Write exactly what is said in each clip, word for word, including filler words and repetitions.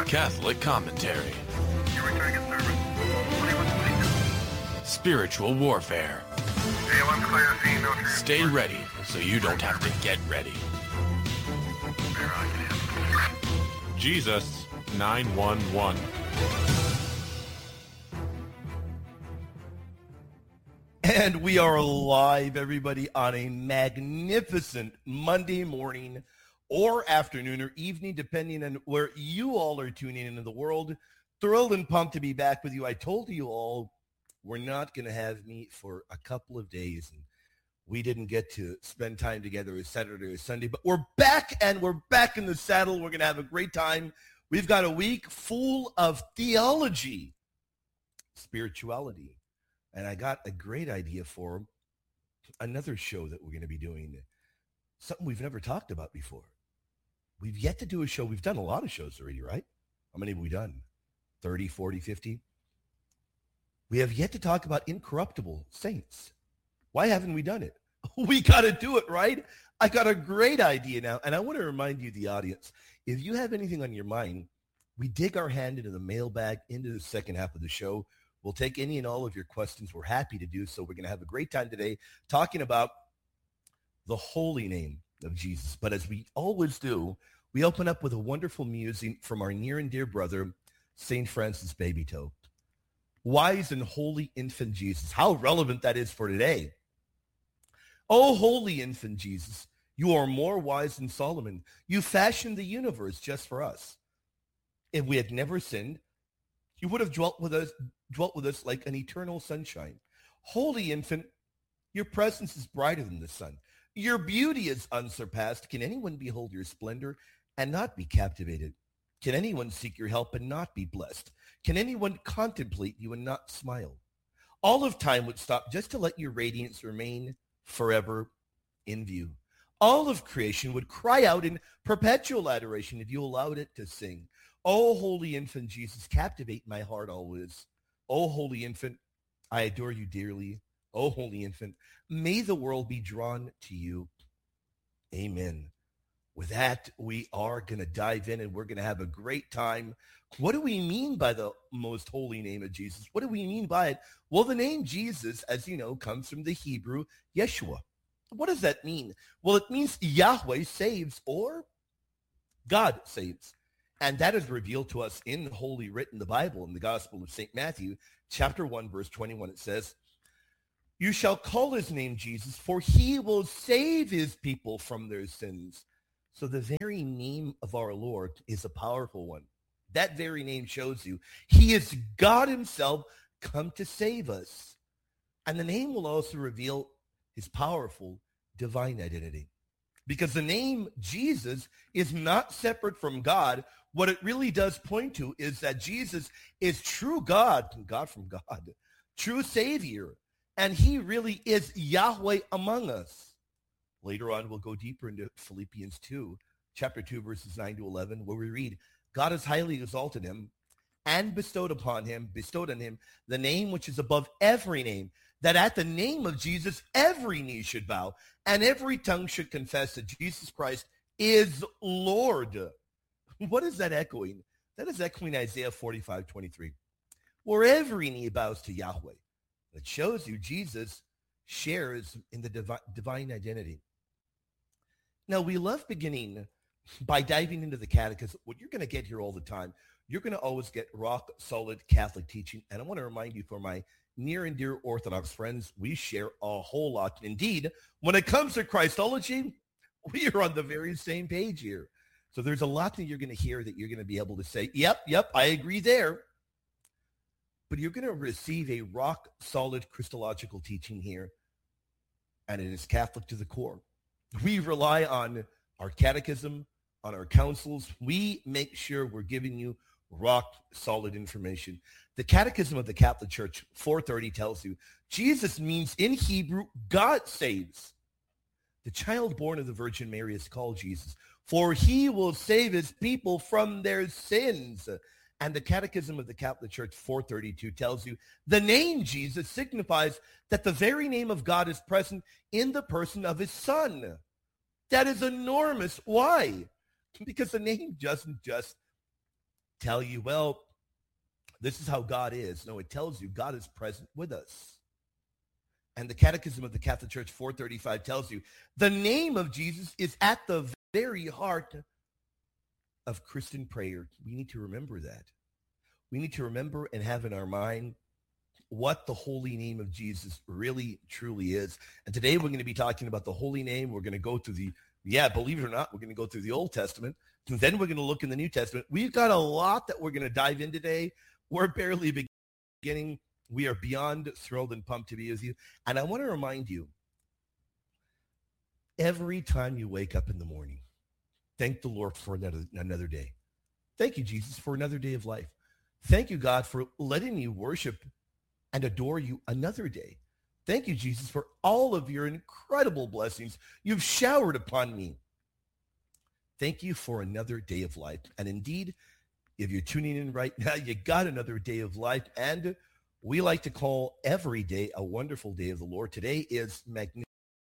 Catholic commentary. Spiritual warfare. Stay ready so you don't have to get ready. Jesus nine one one. And we are live, everybody, on a magnificent Monday morning or afternoon or evening, depending on where you all are tuning in in the world. Thrilled and pumped to be back with you. I told you all we're not going to have me for a couple of days, and we didn't get to spend time together as Saturday or Sunday, but we're back, and we're back in the saddle. We're going to have a great time. We've got a week full of theology, spirituality, and I got a great idea for another show that we're going to be doing, something we've never talked about before. We've yet to do a show. We've done a lot of shows already, right? How many have we done? thirty, forty, fifty? We have yet to talk about incorruptible saints. Why haven't we done it? We got to do it, right? I got a great idea now, and I want to remind you, the audience, if you have anything on your mind, we dig our hand into the mailbag into the second half of the show. We'll take any and all of your questions. We're happy to do so. We're going to have a great time today talking about the holy name of Jesus. But as we always do, we open up with a wonderful musing from our near and dear brother, Saint Francis Babytoe. Wise and holy infant Jesus. How relevant that is for today. Oh, holy infant Jesus, you are more wise than Solomon. You fashioned the universe just for us. If we had never sinned, you would have dwelt with us, dwelt with us like an eternal sunshine. Holy infant, your presence is brighter than the sun. Your beauty is unsurpassed. Can anyone behold your splendor and not be captivated? Can anyone seek your help and not be blessed? Can anyone contemplate you and not smile? All of time would stop just to let your radiance remain forever in view. All of creation would cry out in perpetual adoration if you allowed it to sing. Oh, holy infant Jesus, captivate my heart always. Oh, holy infant, I adore you dearly. Oh, holy infant, may the world be drawn to you. Amen. With that, we are going to dive in, and we're going to have a great time. What do we mean by the most holy name of Jesus? What do we mean by it? Well, the name Jesus, as you know, comes from the Hebrew Yeshua. What does that mean? Well, it means Yahweh saves, or God saves. And that is revealed to us in Holy Writ in the Bible, in the Gospel of Saint Matthew, chapter one, verse twenty-one. It says, you shall call his name Jesus, for he will save his people from their sins. So the very name of our Lord is a powerful one. That very name shows you he is God himself come to save us. And the name will also reveal his powerful divine identity. Because the name Jesus is not separate from God. What it really does point to is that Jesus is true God, God from God, true Savior, and he really is Yahweh among us. Later on, we'll go deeper into Philippians two, chapter two, verses nine to eleven, where we read, God has highly exalted him and bestowed upon him, bestowed on him, the name which is above every name, that at the name of Jesus, every knee should bow and every tongue should confess that Jesus Christ is Lord. What is that echoing? That is echoing Isaiah forty-five twenty-three, where every knee bows to Yahweh. It shows you Jesus shares in the divi- divine identity. Now, we love beginning by diving into the catechism. What you're going to get here all the time, you're going to always get rock solid Catholic teaching. And I want to remind you, for my near and dear Orthodox friends, we share a whole lot. Indeed, when it comes to Christology, we are on the very same page here. So there's a lot that you're going to hear that you're going to be able to say, yep, yep, I agree there. But you're going to receive a rock solid Christological teaching here. And it is Catholic to the core. We rely on our catechism, on our councils. We make sure we're giving you rock solid information. The Catechism of the Catholic Church, four thirty, tells you Jesus means in Hebrew, God saves. The child born of the Virgin Mary is called Jesus, for he will save his people from their sins. And the Catechism of the Catholic Church, four thirty-two, tells you the name Jesus signifies that the very name of God is present in the person of his Son. That is enormous. Why? Because the name doesn't just tell you, well, this is how God is. No, it tells you God is present with us. And the Catechism of the Catholic Church four thirty-five tells you the name of Jesus is at the very heart of Christian prayer. We need to remember that. We need to remember and have in our mind what the holy name of Jesus really, truly is. And today we're going to be talking about the holy name. We're going to go through the, yeah, believe it or not, we're going to go through the Old Testament. And then we're going to look in the New Testament. We've got a lot that we're going to dive in today. We're barely beginning. We are beyond thrilled and pumped to be with you. And I want to remind you, every time you wake up in the morning, thank the Lord for another, another day. Thank you, Jesus, for another day of life. Thank you, God, for letting me worship and adore you another day. Thank you, Jesus, for all of your incredible blessings you've showered upon me. Thank you for another day of life. And indeed, if you're tuning in right now, you got another day of life. And we like to call every day a wonderful day of the Lord. Today is Magnificent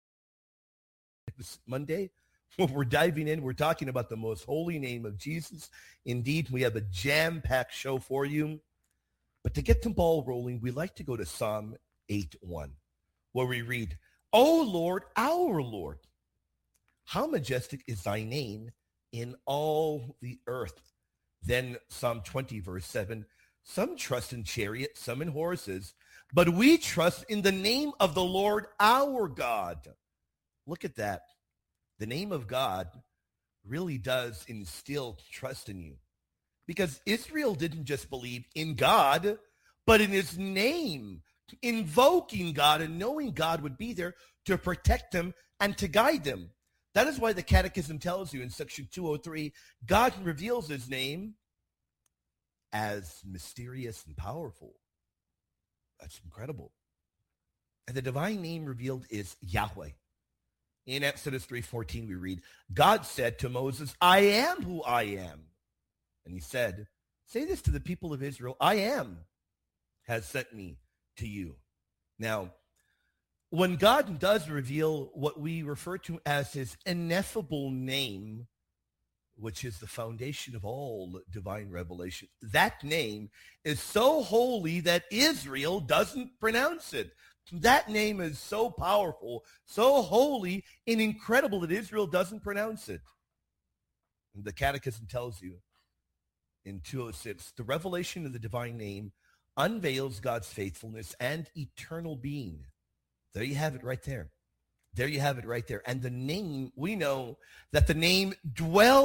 Monday. When we're diving in, we're talking about the most holy name of Jesus. Indeed, we have a jam-packed show for you. But to get the ball rolling, we like to go to Psalm eight one, where we read, O Lord, our Lord, how majestic is thy name in all the earth. Then Psalm twenty, verse seven, some trust in chariots, some in horses, but we trust in the name of the Lord our God. Look at that. The name of God really does instill trust in you. Because Israel didn't just believe in God, but in his name, invoking God and knowing God would be there to protect them and to guide them. That is why the Catechism tells you in section two oh three, God reveals his name as mysterious and powerful. That's incredible. And the divine name revealed is Yahweh. In Exodus three fourteen, we read, God said to Moses, I am who I am. And he said, say this to the people of Israel, I am has sent me to you. Now, when God does reveal what we refer to as his ineffable name, which is the foundation of all divine revelation, that name is so holy that Israel doesn't pronounce it. That name is so powerful, so holy and incredible that Israel doesn't pronounce it. And the Catechism tells you in two oh six, the revelation of the divine name unveils God's faithfulness and eternal being. There you have it right there. There you have it right there. And the name, we know that the name dwells